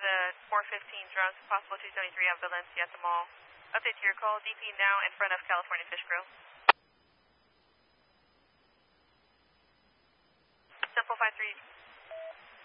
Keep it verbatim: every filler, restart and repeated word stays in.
the four fifteen drunk, possible two seventy-three on Valencia at the mall. Update to your call, D P now in front of California Fish Grill. Simple five three.